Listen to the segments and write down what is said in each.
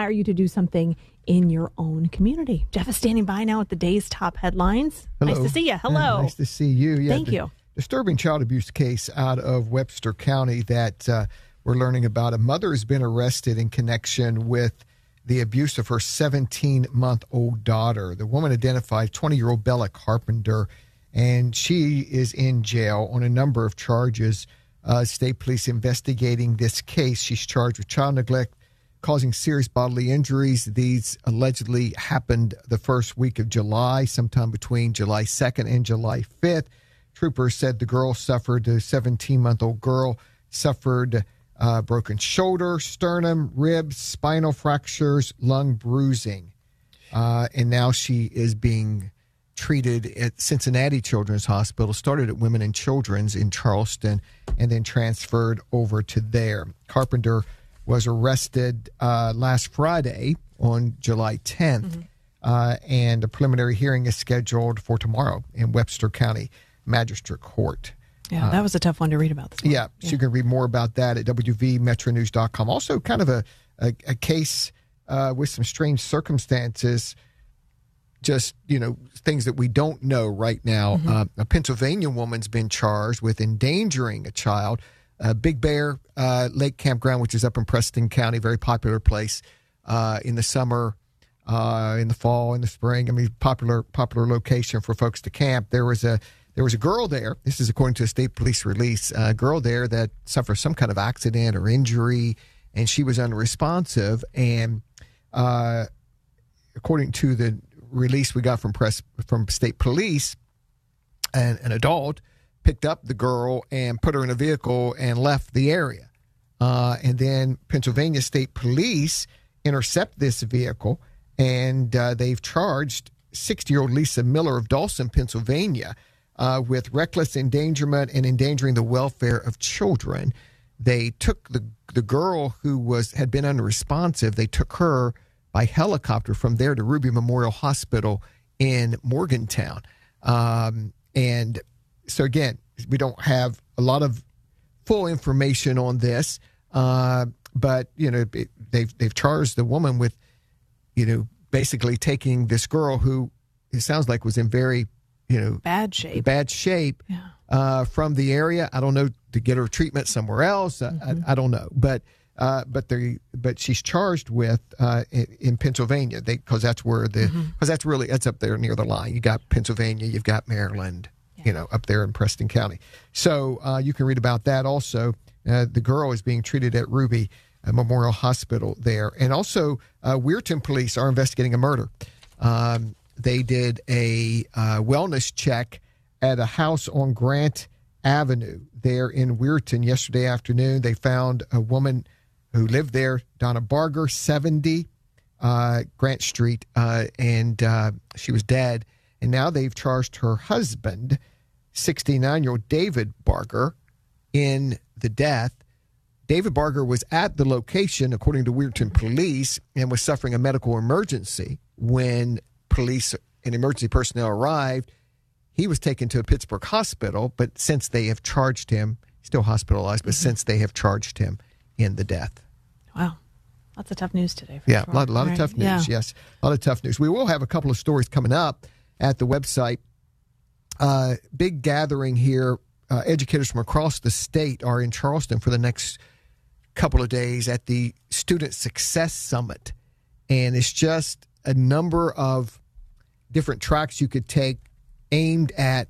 inspire you to do something in your own community. Jeff is standing by now at the day's top headlines. Hello. Nice to see you. Hello. Nice to see you. Yeah, Thank you. Disturbing child abuse case out of Webster County that we're learning about. A mother has been arrested in connection with the abuse of her 17-month-old daughter. The woman identified 20-year-old Bella Carpenter, and she is in jail on a number of charges. State police investigating this case. She's charged with child neglect, causing serious bodily injuries. These allegedly happened the first week of July, sometime between July 2nd and July 5th. Troopers said the 17-month-old girl, suffered broken shoulder, sternum, ribs, spinal fractures, lung bruising. And now she is being treated at Cincinnati Children's Hospital, started at Women and Children's in Charleston, and then transferred over to there. Carpenter was arrested last Friday on July 10th, and a preliminary hearing is scheduled for tomorrow in Webster County Magistrate Court. Yeah, that was a tough one to read about this morning. Yeah, so you can read more about that at wvmetronews.com. Also, kind of a case with some strange circumstances, just, things that we don't know right now. A Pennsylvania woman's been charged with endangering a child. Big Bear Lake Campground, which is up in Preston County, very popular place in the summer, in the fall, in the spring. I mean, popular location for folks to camp. There was a girl there. This is according to a state police release. A girl there that suffered some kind of accident or injury, and she was unresponsive. And according to the release we got from state police, an adult picked up the girl and put her in a vehicle and left the area. And then Pennsylvania State Police intercept this vehicle, and they've charged 60-year-old Lisa Miller of Dawson, Pennsylvania, with reckless endangerment and endangering the welfare of children. They took the girl who had been unresponsive. They took her by helicopter from there to Ruby Memorial Hospital in Morgantown. And so, again, we don't have a lot of full information on this, but, they've charged the woman with, basically taking this girl who it sounds like was in very, bad shape from the area. I don't know, to get her treatment somewhere else. I don't know, but she's charged with in Pennsylvania because that's where because that's up there near the line. You got Pennsylvania, you've got Maryland, up there in Preston County. So you can read about that also. The girl is being treated at Ruby Memorial Hospital there, and also Weirton police are investigating a murder. They did a wellness check at a house on Grant Avenue there in Weirton yesterday afternoon. They found a woman who lived there, Donna Barger, 70, Grant Street, and she was dead. And now they've charged her husband, 69-year-old David Barger, in the death. David Barger was at the location, according to Weirton police, and was suffering a medical emergency. When police and emergency personnel arrived, he was taken to a Pittsburgh hospital, but since they have charged him, still hospitalized, but since they have charged him in the death. Wow. Lots of tough news today. Yeah, a lot of tough news, yes. A lot of tough news. We will have a couple of stories coming up at the website. Big gathering here. Educators from across the state are in Charleston for the next couple of days at the Student Success Summit. And it's just a number of different tracks you could take aimed at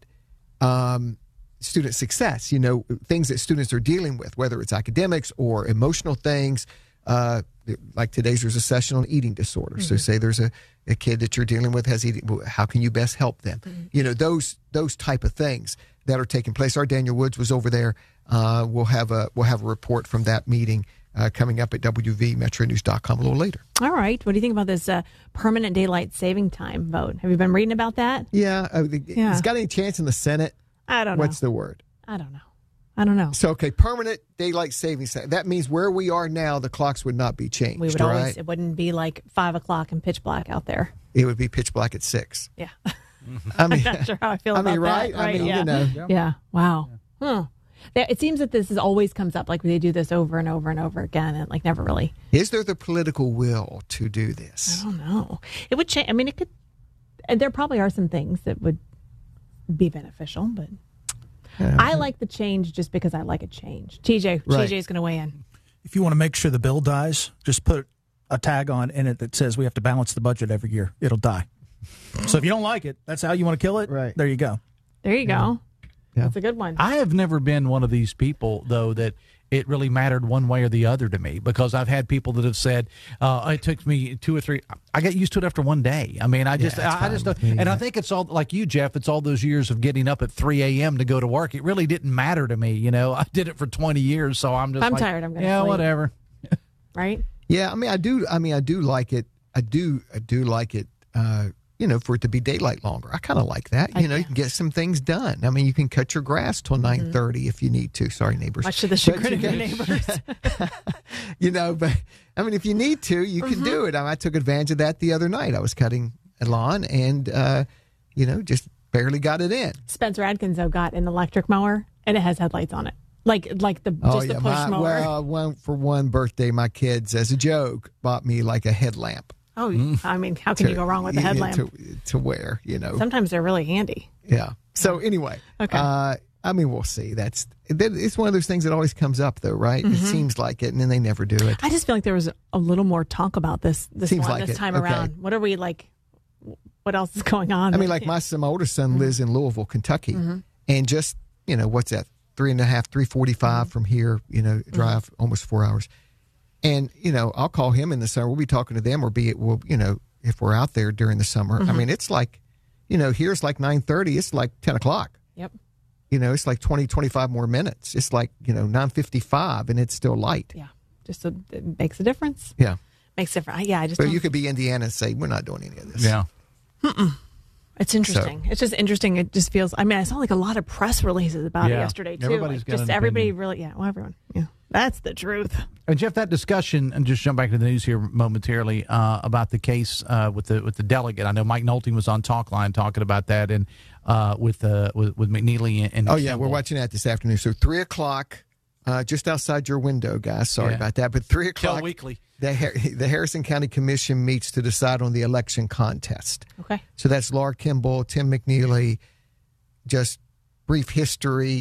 student success, things that students are dealing with, whether it's academics or emotional things. Like today's, there's a session on eating disorders. So say there's a kid that you're dealing with has eating, how can you best help them? Those type of things that are taking place. Our Daniel Woods was over there. We'll have a report from that meeting coming up at wvmetronews.com a little later. All right. What do you think about this permanent daylight saving time vote? Have you been reading about that? Yeah. It's got any chance in the Senate? I don't know. What's the word? I don't know. So, okay, permanent daylight savings time. That means where we are now, the clocks would not be changed. We would always, it wouldn't be like 5 o'clock and pitch black out there. It would be pitch black at 6. Yeah. I mean, I'm not sure how I feel about right? that. Right? Yeah. Yeah. Wow. Huh. It seems that this always comes up. Like they do this over and over and over again, and like never really. Is there the political will to do this? I don't know. It would change. I mean, it could. And there probably are some things that would be beneficial, but I like the change just because I like a change. TJ is going to weigh in. If you want to make sure the bill dies, just put a tag on in it that says we have to balance the budget every year. It'll die. So if you don't like it, that's how you want to kill it. Right. There you go. There you go. Yeah. That's a good one. I have never been one of these people, though, that it really mattered one way or the other to me, because I've had people that have said, it took me 2 or 3. I got used to it after one day. I mean, I just don't. And I think it's all like you, Jeff. It's all those years of getting up at 3 a.m. to go to work. It really didn't matter to me. You know, I did it for 20 years. So I'm tired. I'm going to sleep. Whatever. Right. Yeah. I do like it. I do like it. For it to be daylight longer. I kind of like that. You can get some things done. I mean, you can cut your grass till 9:30 if you need to. Sorry, neighbors. Much to the chagrin of your neighbors. But I mean, if you need to, you can do it. I took advantage of that the other night. I was cutting a lawn and, just barely got it in. Spencer Adkins, though, got an electric mower and it has headlights on it. Like the push mower. Well, for one birthday, my kids, as a joke, bought me like a headlamp. Oh, I mean, how can you go wrong with a headlamp? To wear, Sometimes they're really handy. Yeah. So anyway, okay. We'll see. It's one of those things that always comes up, though, right? It seems like it, and then they never do it. I just feel like there was a little more talk about this time around. What are we like? What else is going on? I mean, like my older son lives in Louisville, Kentucky, and just what's that? 3:45 from here. Drive almost 4 hours. And, I'll call him in the summer. We'll be talking to them, or if we're out there during the summer. I mean, it's like, here's like 9:30. It's like 10 o'clock. Yep. It's like 20, 25 more minutes. It's like, 9:55 and it's still light. Yeah. It makes a difference. Yeah. Makes a difference. Yeah. But you could be Indiana and say, we're not doing any of this. Yeah. It's interesting. It's just interesting. It just feels, I saw like a lot of press releases about it yesterday, too. Everybody's got an everybody opinion. really, everyone. Yeah. That's the truth. And Jeff, that discussion, and just jump back to the news here momentarily, about the case with the delegate. I know Mike Nolte was on Talkline talking about that, and with McNeely and oh yeah, Kimball. We're watching that this afternoon. So 3:00, just outside your window, guys. Sorry about that, but 3:00. Tell Weekly. The Harrison County Commission meets to decide on the election contest. Okay. So that's Laura Kimball, Tim McNeely. Just brief history.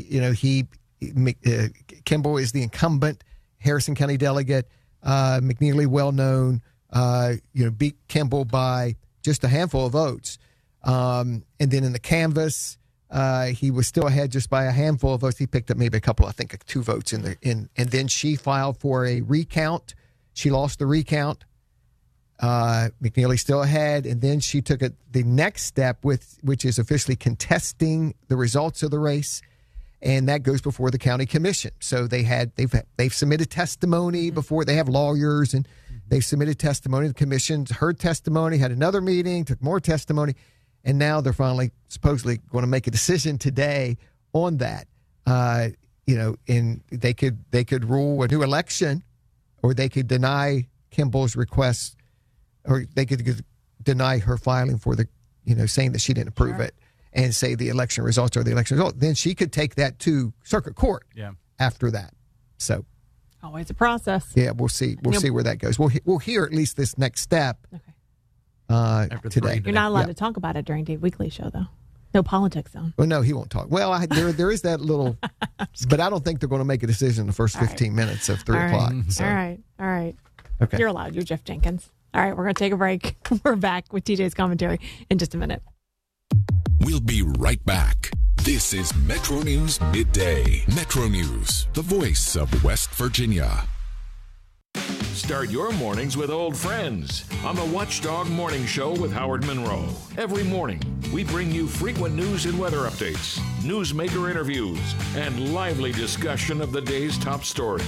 Kimball is the incumbent Harrison County delegate. McNeely, well known, beat Kimball by just a handful of votes. And then in the canvass, he was still ahead just by a handful of votes. He picked up maybe I think 2 votes and then she filed for a recount. She lost the recount. McNeely still ahead, and then she took the next step which is officially contesting the results of the race. And that goes before the county commission. So they've submitted testimony before. They have lawyers, and they've submitted testimony. The commission heard testimony, had another meeting, took more testimony, and now they're finally supposedly going to make a decision today on that. And they could rule a new election, or they could deny Kimball's request, or they could deny her filing for saying that she didn't approve it. And say the election results are the election result, then she could take that to circuit court after that. So, always a process. Yeah, we'll see. We'll see where that goes. We'll hear at least this next step today. You're not allowed to talk about it during Dave Weekly show, though. No politics zone. Well, no, he won't talk. Well, there is that little, but I don't think they're going to make a decision in the first 15 minutes of 3:00. So. All right. Okay. You're allowed. You're Jeff Jenkins. All right, we're going to take a break. We're back with TJ's commentary in just a minute. We'll be right back. This is Metro News Midday. Metro News, the voice of West Virginia. Start your mornings with old friends on the Watchdog Morning Show with Howard Monroe. Every morning, we bring you frequent news and weather updates, newsmaker interviews, and lively discussion of the day's top stories.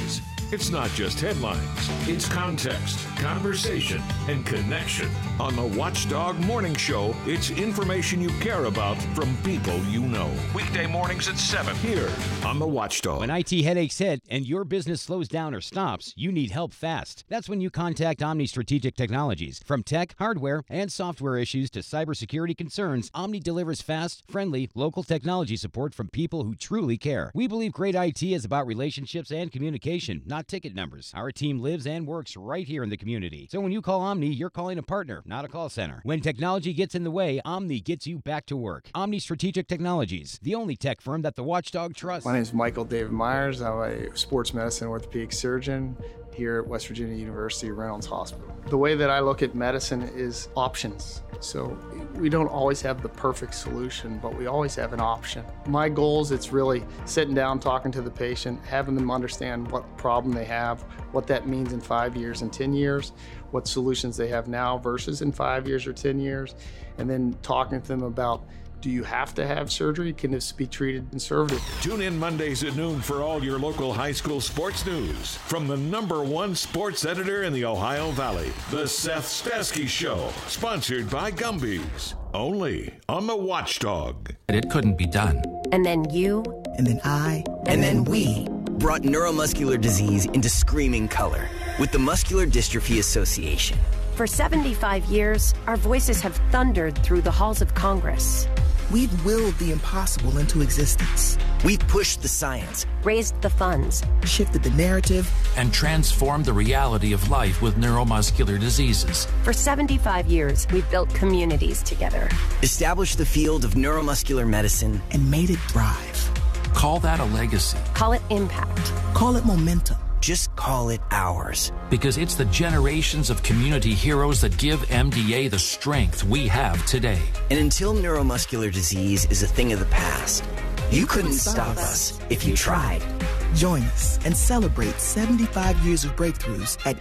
It's not just headlines. It's context, conversation, and connection. On the Watchdog Morning Show, it's information you care about from people you know. Weekday mornings at 7 here on the Watchdog. When IT headaches hit and your business slows down or stops, you need help fast. That's when you contact Omni Strategic Technologies. From tech, hardware, and software issues to cybersecurity concerns, Omni delivers fast, friendly, local technology support from people who truly care. We believe great IT is about relationships and communication, not ticket numbers. Our team lives and works right here in the community. So when you call Omni, you're calling a partner, not a call center. When technology gets in the way, Omni gets you back to work. Omni Strategic Technologies, the only tech firm that the Watchdog trusts. My name is Michael David Myers. I'm a sports medicine orthopedic surgeon here at West Virginia University Reynolds Hospital. The way that I look at medicine is options. So we don't always have the perfect solution, but we always have an option. My goal is it's really sitting down, talking to the patient, having them understand what problem they have, what that means in 5 years and 10 years, what solutions they have now versus in 5 years or 10 years, and then talking to them about, do you have to have surgery? Can this be treated conservatively? Tune in Mondays at noon for all your local high school sports news. From the #1 sports editor in the Ohio Valley, The Seth Stasky Show. Sponsored by Gumby's. Only on the Watchdog. It couldn't be done. And then you. And then I. And then we brought neuromuscular disease into screaming color with the Muscular Dystrophy Association. For 75 years, our voices have thundered through the halls of Congress. We've willed the impossible into existence. We've pushed the science, raised the funds, shifted the narrative, and transformed the reality of life with neuromuscular diseases. For 75 years, we've built communities together, established the field of neuromuscular medicine, and made it thrive. Call that a legacy. Call it impact. Call it momentum. Just call it ours. Because it's the generations of community heroes that give MDA the strength we have today. And until neuromuscular disease is a thing of the past, you couldn't stop us if you tried. Join us and celebrate 75 years of breakthroughs at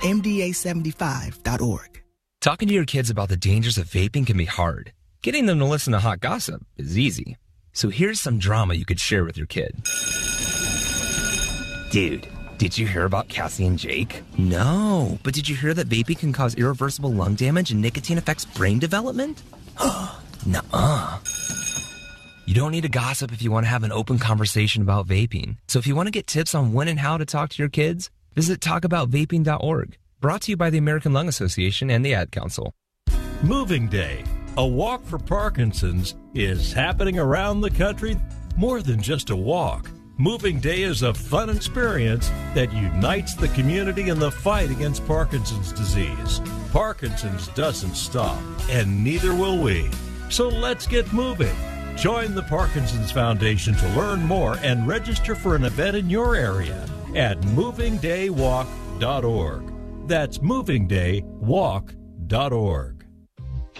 MDA75.org. Talking to your kids about the dangers of vaping can be hard. Getting them to listen to hot gossip is easy. So here's some drama you could share with your kid. Dude, did you hear about Cassie and Jake? No, but did you hear that vaping can cause irreversible lung damage and nicotine affects brain development? Nuh-uh. You don't need to gossip if you want to have an open conversation about vaping. So if you want to get tips on when and how to talk to your kids, visit talkaboutvaping.org. Brought to you by the American Lung Association and the Ad Council. Moving Day, a walk for Parkinson's, is happening around the country. More than just a walk. Moving Day is a fun experience that unites the community in the fight against Parkinson's disease. Parkinson's doesn't stop, and neither will we. So let's get moving. Join the Parkinson's Foundation to learn more and register for an event in your area at movingdaywalk.org. That's movingdaywalk.org.